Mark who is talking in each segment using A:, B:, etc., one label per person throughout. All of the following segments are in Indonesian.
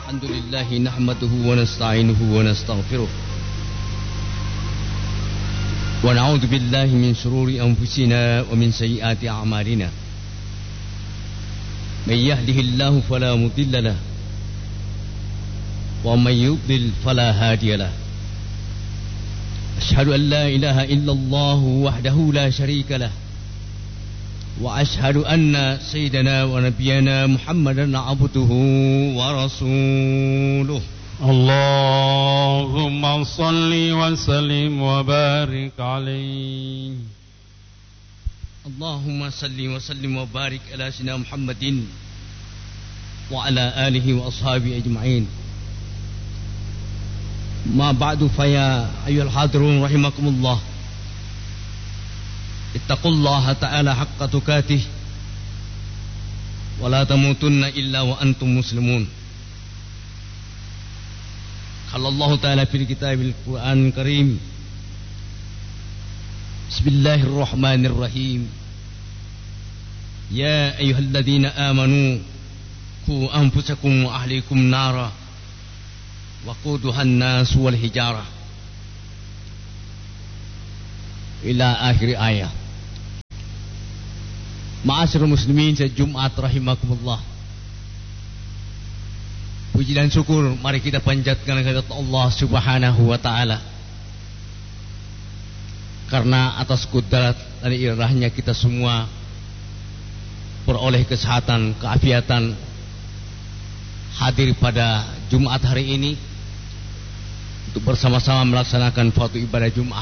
A: الحمد لله نحمده ونستعينه ونستغفره ونعوذ بالله من شرور أنفسنا ومن سيئات أعمالنا من يهده الله فلا مضل له ومن يضلل فلا هادي له أشهد أن لا إله إلا الله وحده لا شريك له وأشهد أن سيدنا ونبينا محمدا عبده ورسوله
B: اللهم صل وسلم وبارك عليه
A: اللهم صل وسلم وبارك على سيدنا محمد وعلى آله وأصحابه أجمعين ما بعد فيا أيها الحاضرون رحمكم الله اتقوا الله تعالى حق تقاته ولا تموتن إلا وأنتم مسلمون قال الله تعالى في الكتاب القرآن الكريم بسم الله الرحمن الرحيم يا أيها الذين آمنوا قوا أنفسكم وأهليكم نارا وقودها الناس والحجارة إلى آخر آية. Ma'asyiral muslimin sejumat rahimakumullah. Puji dan syukur mari kita panjatkan kepada Allah Subhanahu wa taala. Karena atas kudrat dan irahnya kita semua beroleh kesehatan, keafiatan hadir pada Jumat hari ini untuk bersama-sama melaksanakan suatu ibadah Jumat.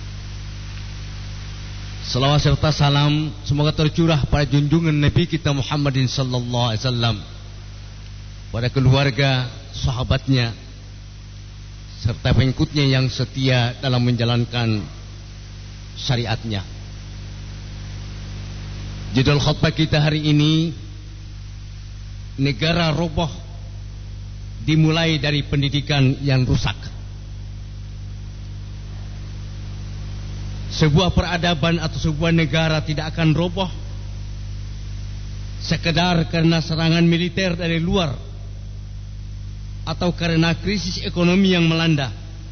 A: Salawat serta salam semoga tercurah pada junjungan Nabi kita Muhammadin sallallahu alaihi wasallam, pada keluarga, sahabatnya, serta pengikutnya yang setia dalam menjalankan syariatnya. Judul khutbah kita hari ini, negara roboh dimulai dari pendidikan yang rusak. Sebuah peradaban atau sebuah negara tidak akan roboh sekedar karena serangan militer dari luar atau karena krisis ekonomi yang melanda.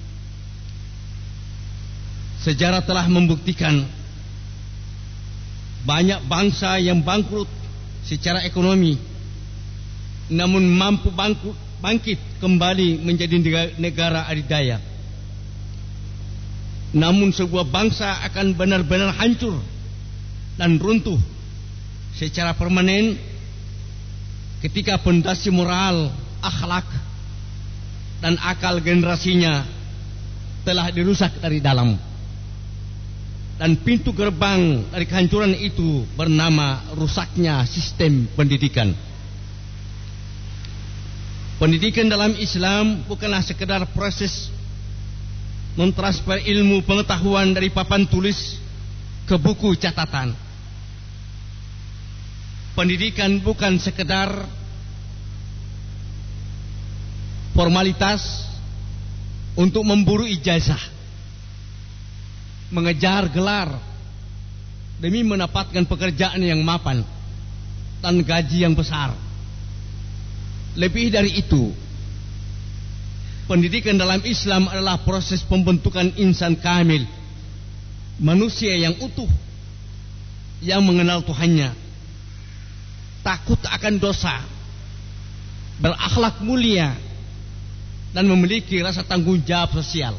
A: Sejarah telah membuktikan banyak bangsa yang bangkrut secara ekonomi, namun mampu bangkit kembali menjadi negara adidaya. Namun sebuah bangsa akan benar-benar hancur dan runtuh secara permanen ketika pondasi moral, akhlak, dan akal generasinya telah dirusak dari dalam. Dan pintu gerbang dari kehancuran itu bernama rusaknya sistem pendidikan. Pendidikan dalam Islam bukanlah sekedar proses mentransfer ilmu pengetahuan dari papan tulis ke buku catatan. Pendidikan bukan sekedar formalitas untuk memburu ijazah, mengejar gelar demi mendapatkan pekerjaan yang mapan dan gaji yang besar. Lebih dari itu, pendidikan dalam Islam adalah proses pembentukan insan kamil, manusia yang utuh, yang mengenal Tuhannya, takut akan dosa, berakhlak mulia, dan memiliki rasa tanggung jawab sosial.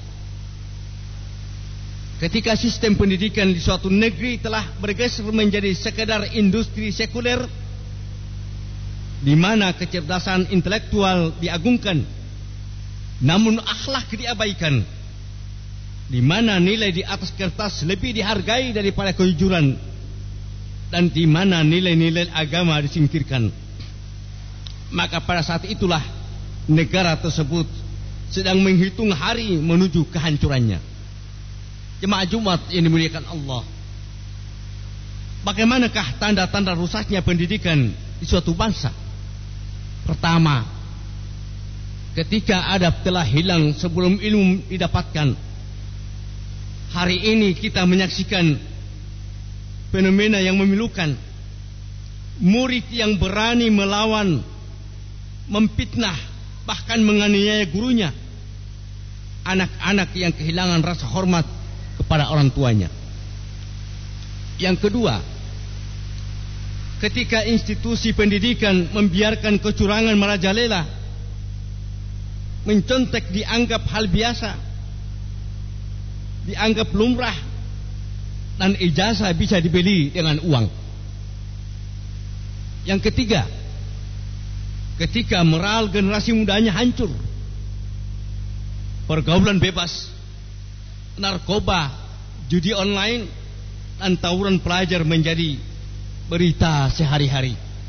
A: Ketika sistem pendidikan di suatu negeri telah bergeser menjadi sekedar industri sekuler, di mana kecerdasan intelektual diagungkan, namun akhlak diabaikan, di mana nilai di atas kertas lebih dihargai daripada kejujuran, dan di mana nilai-nilai agama disingkirkan, maka pada saat itulah negara tersebut sedang menghitung hari menuju kehancurannya. Jemaah Jumat yang dimuliakan Allah, bagaimanakah tanda-tanda rusaknya pendidikan di suatu bangsa? Pertama, ketika adab telah hilang sebelum ilmu didapatkan. Hari ini kita menyaksikan fenomena yang memilukan. Murid yang berani melawan, memfitnah, bahkan menganiaya gurunya. Anak-anak yang kehilangan rasa hormat kepada orang tuanya. Yang kedua, ketika institusi pendidikan membiarkan kecurangan merajalela, mencontek dianggap hal biasa, dianggap lumrah, dan ijazah bisa dibeli dengan uang. Yang ketiga, ketika moral generasi mudanya hancur, pergaulan bebas, narkoba, judi online, dan tawuran pelajar menjadi berita sehari-hari.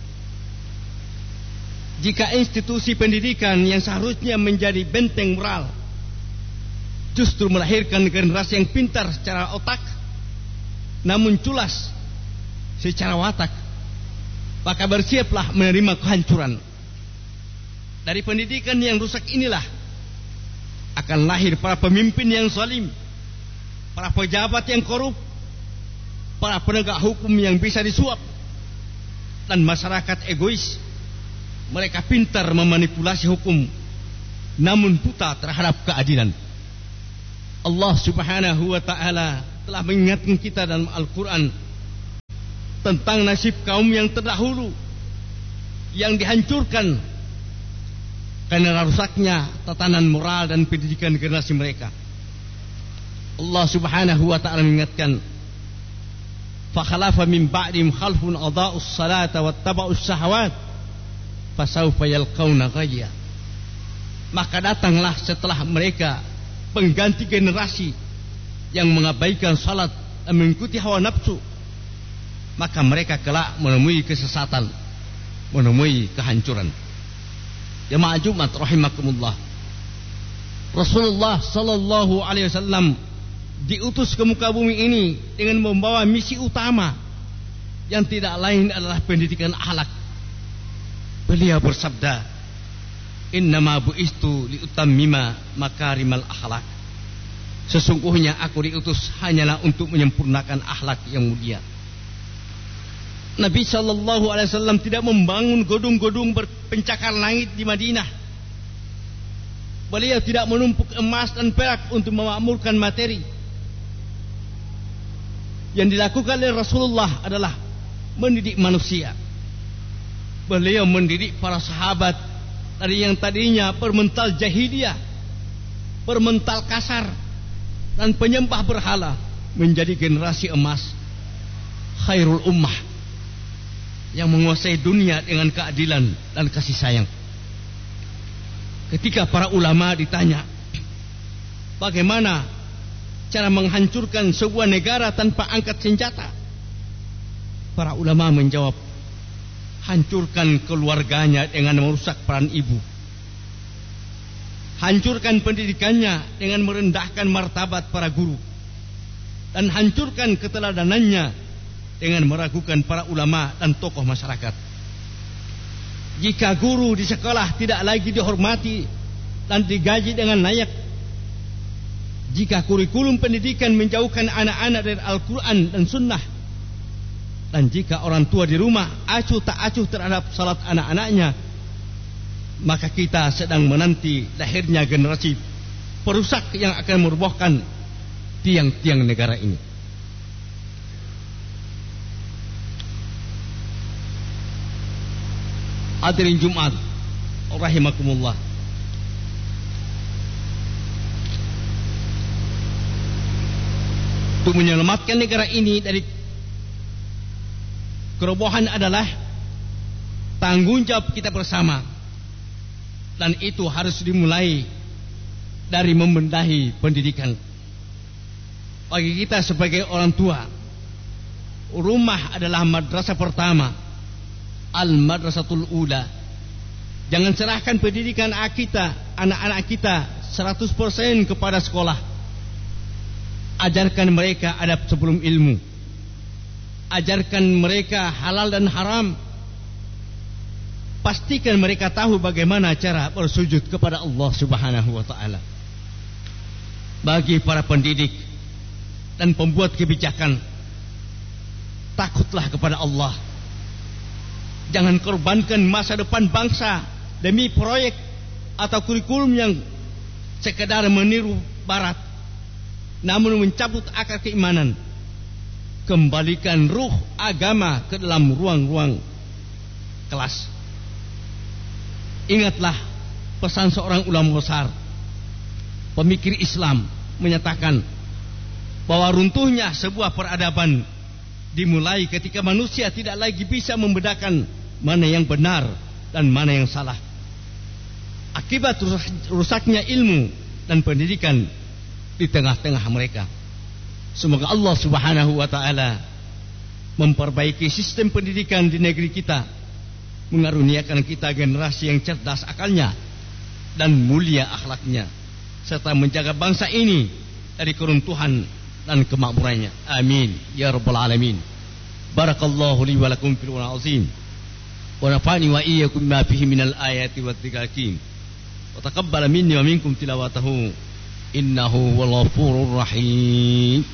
A: Jika institusi pendidikan yang seharusnya menjadi benteng moral justru melahirkan generasi yang pintar secara otak, namun culas secara watak, maka bersiaplah menerima kehancuran. Dari pendidikan yang rusak inilah akan lahir para pemimpin yang zalim, para pejabat yang korup, para penegak hukum yang bisa disuap, dan masyarakat egois. Mereka pintar memanipulasi hukum, namun buta terhadap keadilan. Allah Subhanahu wa ta'ala telah mengingatkan kita dalam Al-Quran tentang nasib kaum yang terdahulu yang dihancurkan karena rusaknya tatanan moral dan pendidikan generasi mereka. Allah Subhanahu wa ta'ala mengingatkan, "Fakhalafa min ba'dihim khalfun adha'us salata wattaba'us syahawat fasawfa yalqauna ghayya." Maka datanglah setelah mereka pengganti generasi yang mengabaikan salat dan mengikuti hawa nafsu, maka mereka kelak menemui kesesatan, menemui kehancuran. Jemaah Jumat rahimakumullah, Rasulullah sallallahu alaihi wasallam diutus ke muka bumi ini dengan membawa misi utama yang tidak lain adalah pendidikan akhlak. Beliau bersabda, "Innama bu'istu liutammima makarimal akhlak." Sesungguhnya aku diutus hanyalah untuk menyempurnakan akhlak yang mulia. Nabi sallallahu alaihi wasallam tidak membangun gedung-gedung berpencakar langit di Madinah. Beliau tidak menumpuk emas dan perak untuk memakmurkan materi. Yang dilakukan oleh Rasulullah adalah mendidik manusia. Beliau mendidik para sahabat dari yang tadinya bermental jahiliyah, bermental kasar, dan penyembah berhala, menjadi generasi emas, khairul ummah, yang menguasai dunia dengan keadilan dan kasih sayang. Ketika para ulama ditanya bagaimana cara menghancurkan sebuah negara tanpa angkat senjata, para ulama menjawab, hancurkan keluarganya dengan merusak peran ibu, hancurkan pendidikannya dengan merendahkan martabat para guru, dan hancurkan keteladanannya dengan meragukan para ulama dan tokoh masyarakat. Jika guru di sekolah tidak lagi dihormati dan digaji dengan layak, jika kurikulum pendidikan menjauhkan anak-anak dari Al-Quran dan Sunnah, dan jika orang tua di rumah acuh tak acuh terhadap salat anak-anaknya, maka kita sedang menanti lahirnya generasi perusak yang akan merobohkan tiang-tiang negara ini. Hadirin Jumat rahimakumullah, untuk menyelamatkan negara ini dari kerobohan adalah tanggung jawab kita bersama, dan itu harus dimulai dari membenahi pendidikan. Bagi kita sebagai orang tua, rumah adalah madrasah pertama, al-madrasatul ula. Jangan serahkan pendidikan kita, anak-anak kita 100% kepada sekolah. Ajarkan mereka adab sebelum ilmu. Ajarkan mereka halal dan haram. Pastikan mereka tahu bagaimana cara bersujud kepada Allah Subhanahu wa ta'ala. Bagi para pendidik dan pembuat kebijakan, takutlah kepada Allah. Jangan korbankan masa depan bangsa demi proyek atau kurikulum yang sekedar meniru barat, namun mencabut akar keimanan. Kembalikan ruh agama ke dalam ruang-ruang kelas. Ingatlah pesan seorang ulama besar, pemikir Islam, menyatakan bahwa runtuhnya sebuah peradaban dimulai ketika manusia tidak lagi bisa membedakan mana yang benar dan mana yang salah. Akibat rusaknya ilmu dan pendidikan di tengah-tengah mereka. Semoga Allah Subhanahu wa taala memperbaiki sistem pendidikan di negeri kita, mengaruniakan kita generasi yang cerdas akalnya dan mulia akhlaknya, serta menjaga bangsa ini dari keruntuhan dan kemakmurannya. Amin ya rabbal alamin. Barakallahu li wa lakum fil Qur'anil azim. Wa nafa'ani wa iyyakum ma fihi minal ayati wat dzikril hakim. Wa taqabbal minni wa minkum tilawatahu. Innahu wal ghafurur rahim.